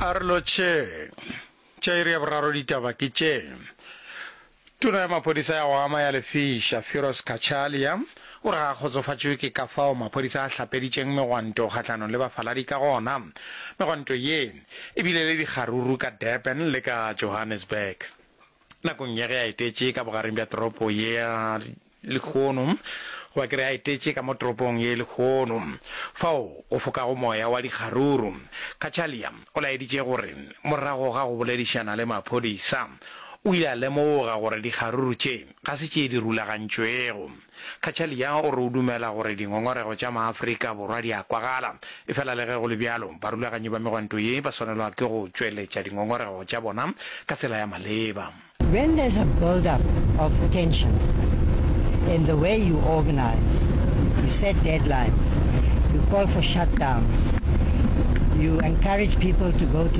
Arlo Cheiri Abraro ditaba ke tše tuna ya maphodisa ya go ama ya lefiša Firoz Kachalia o re ga kgotsofatšwe ke ka fao maphodisa a hlapeditšeng megwanto kgahlano le bafaladi ka gona megwanto ye e bile le dikgaruru ka Durban le ka Johannesburg nakong ya ge a etetše ka bogareng bja toropo ye ya Lekgono goba kere a etetše ka mo toropong ye Lekgono fao o fokago moya wa dikgaruru. Kachalia o laeditše gore morago ga go boledišana le maphodisa o ile a lemoga gore dikgaruru tše ga se tše di rulagantšwego. Kachalia o re o dumela gore dingongorego tša maafrika borwa di a kwagala e fela le ge go le bjalo barulaganyi ba megwanto ye ba swanelwa ke go tšweletša dingongorego tša bona ka tsela ya maleba. When there's a build-up of tension in the way you organize, you set deadlines, you call for shutdowns, you encourage people to go to